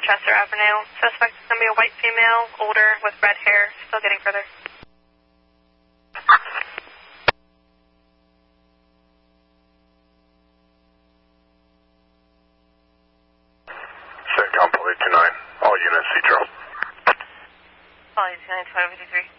Chester Avenue. Suspect is going to be a white female, older, with red hair. Still getting further. Centcom, Polly 29. All units, see Charles. Polly 29, 553.